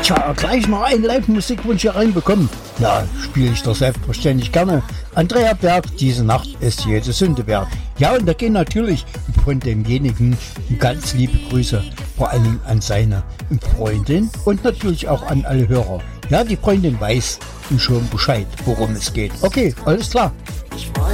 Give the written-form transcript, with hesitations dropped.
Tja, gleich noch einen Live-Musikwunsch hier reinbekommen. Ja, spiele ich doch selbstverständlich gerne. Andrea Berg, diese Nacht ist jede Sünde wert. Ja, und da gehen natürlich von demjenigen ganz liebe Grüße, vor allen Dingen an seine Freundin und natürlich auch an alle Hörer. Ja, die Freundin weiß schon Bescheid, worum es geht. Okay, alles klar. Ich